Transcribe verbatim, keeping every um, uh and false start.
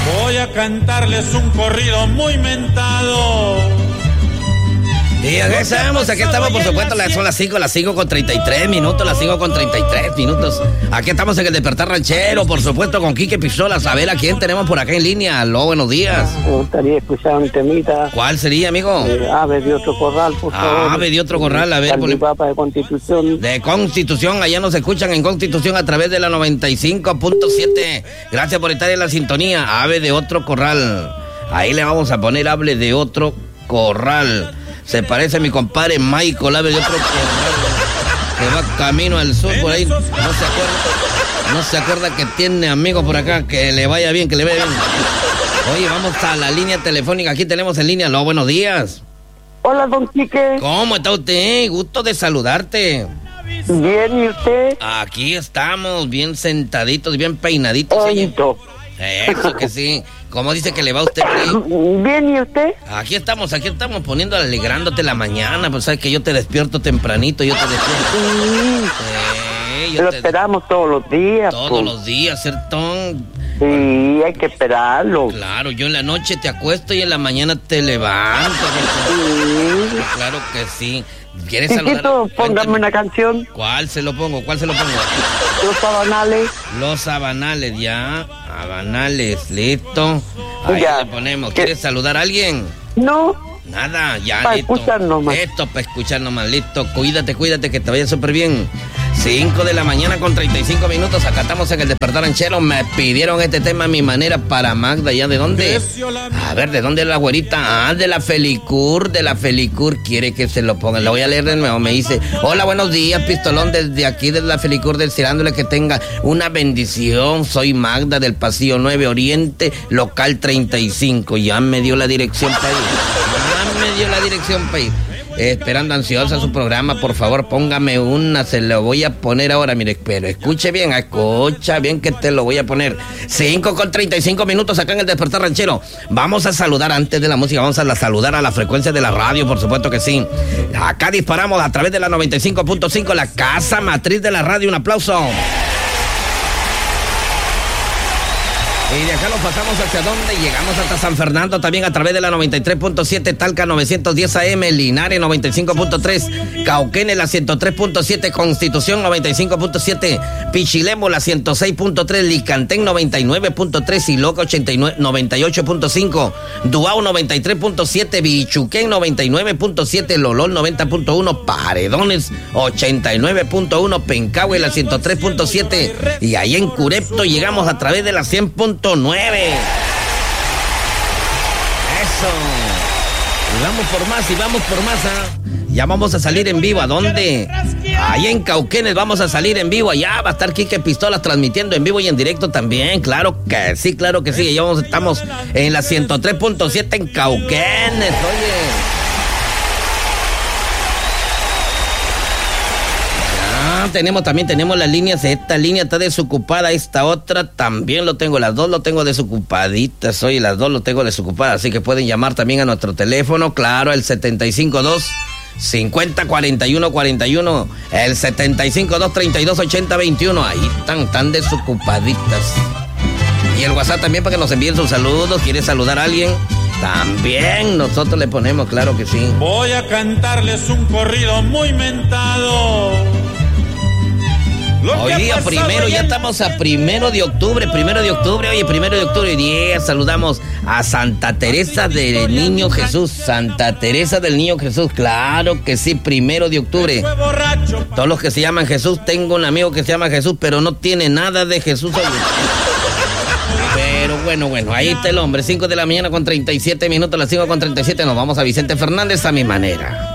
Voy a cantarles un corrido muy mentado. Y aquí estamos, aquí estamos, por supuesto, son las cinco, las cinco con treinta y tres minutos, las cinco con treinta y tres minutos. Aquí estamos en el Despertar Ranchero, por supuesto, con Quique Pistolas. A ver, ¿a quién tenemos por acá en línea? Aló, buenos días. Me gustaría escuchar un temita. ¿Cuál sería, amigo? Eh, ave de otro corral, por favor. Ave de otro corral, a ver. Por... Papa de Constitución. De Constitución, allá nos escuchan en Constitución a través de la noventa y cinco punto siete. Gracias por estar en la sintonía. Ave de otro corral. Ahí le vamos a poner Ave de otro corral. Se parece a mi compadre Michael, ave de otro corral, que va camino al sur por ahí. No se acuerda, no se acuerda que tiene amigos por acá. Que le vaya bien, que le vaya bien. Oye, vamos a la línea telefónica. Aquí tenemos en línea. Aló, buenos días. Hola, don Quique. ¿Cómo está usted? Gusto de saludarte. Bien, ¿y usted? Aquí estamos, bien sentaditos, bien peinaditos. Oito. Eso que sí. ¿Cómo dice que le va a usted? Bien, ¿y usted? Aquí estamos, aquí estamos poniendo, alegrándote la mañana. Pues sabes que yo te despierto tempranito, yo te despierto. Sí. Sí, Lo te... esperamos todos los días. Todos pues. los días, ¿cierto? Sí, hay que esperarlo. Claro, yo en la noche te acuesto y en la mañana te levanto. Sí. Claro que sí. ¿Quieres saludar? Chiquito, póngame una canción. ¿Cuál se lo pongo? ¿Cuál se lo pongo? Los Sabanales. Los Sabanales, ya. Sabanales, listo. Ahí ya. le ponemos. ¿Quieres saludar a alguien? No. Nada, ya, para listo. escuchar nomás. Esto, para escuchar nomás, listo. Cuídate, cuídate, que te vaya súper bien. cinco de la mañana con treinta y cinco minutos. Acá estamos en el Despertar Ranchero. Me pidieron este tema a mi manera para Magda. ¿Ya de dónde? A ver, ¿de dónde es la güerita? Ah, de la Felicur, de la Felicur. Quiere que se lo pongan. La voy a leer de nuevo. Me dice, hola, buenos días, Pistolón, desde aquí, desde la Felicur, deseándole que tenga una bendición. Soy Magda del Pasillo nueve Oriente, local treinta y cinco. Ya me dio la dirección para ir. Ya me dio la dirección para ir. Eh, esperando ansiosa su programa, por favor, póngame una, se lo voy a poner ahora, mire, pero escuche bien, escucha bien que te lo voy a poner. cinco con treinta y cinco minutos acá en el Despertar Ranchero. Vamos a saludar antes de la música, vamos a la, saludar a la frecuencia de la radio, por supuesto que sí. Acá disparamos a través de la noventa y cinco punto cinco, la casa matriz de la radio, un aplauso. Y de acá lo pasamos hacia dónde, llegamos hasta San Fernando también a través de la noventa y tres punto siete, Talca novecientos diez A M, Linares noventa y cinco punto tres, Cauquenes la ciento tres punto siete, Constitución noventa y cinco punto siete, Pichilemu la ciento seis punto tres, Licantén noventa y nueve punto tres, Iloca noventa y ocho punto cinco, Duao noventa y tres punto siete, Bichuquén noventa y nueve punto siete, Lolol noventa punto uno, Paredones ochenta y nueve punto uno, Pencahue la ciento tres punto siete y ahí en Curepto llegamos a través de la cien punto nueve. Eso. Y vamos por más, y vamos por más. ¿eh? Ya vamos a salir en vivo. ¿A dónde? Ahí en Cauquenes vamos a salir en vivo. Allá va a estar Quique Pistolas transmitiendo en vivo y en directo también. Claro que sí, claro que sí. Ya vamos, estamos en la ciento tres punto siete en Cauquenes. Oye. Tenemos también, tenemos las líneas, esta línea está desocupada, esta otra también lo tengo, las dos lo tengo desocupaditas, oye, las dos lo tengo desocupadas, así que pueden llamar también a nuestro teléfono, claro, el setenta y cinco dos, cincuenta, cuarenta y uno, cuarenta y uno, el setenta y cinco dos, treinta y dos, ochenta, veintiuno, ahí están, tan desocupaditas. Y el WhatsApp también para que nos envíen sus saludos, ¿quiere saludar a alguien? También nosotros le ponemos, claro que sí. Voy a cantarles un corrido muy mentado. Hoy día primero, ya estamos a primero de octubre, primero de octubre, oye, primero de octubre, y día saludamos a Santa Teresa del Niño Jesús, Santa Teresa del Niño Jesús, claro que sí, primero de octubre. Todos los que se llaman Jesús, tengo un amigo que se llama Jesús, pero no tiene nada de Jesús. Oye. Pero bueno, bueno, ahí está el hombre, cinco de la mañana con treinta y siete minutos, las cinco con treinta y siete, nos vamos a Vicente Fernández a mi manera.